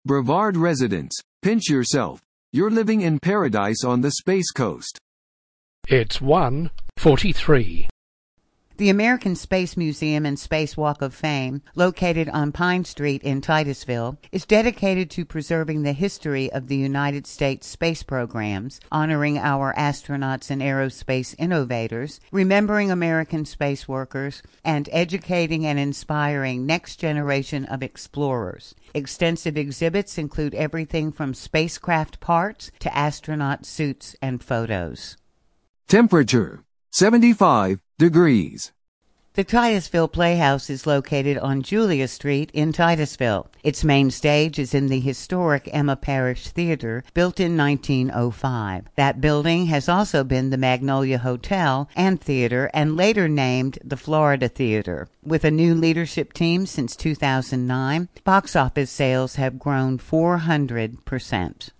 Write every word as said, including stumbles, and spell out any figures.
Brevard residents, pinch yourself. You're living in paradise on the Space Coast. It's one forty-three. The American Space Museum and Space Walk of Fame, located on Pine Street in Titusville, is dedicated to preserving the history of the United States space programs, honoring our astronauts and aerospace innovators, remembering American space workers, and educating and inspiring next generation of explorers. Extensive exhibits include everything from spacecraft parts to astronaut suits and photos. Temperature, seventy-five degrees. The Titusville Playhouse is located on Julia Street in Titusville. Its main stage is in the historic Emma Parish Theater, built in nineteen oh five. That building has also been the Magnolia Hotel and Theater, and later named the Florida Theater. With a new leadership team since two thousand nine, box office sales have grown four hundred percent.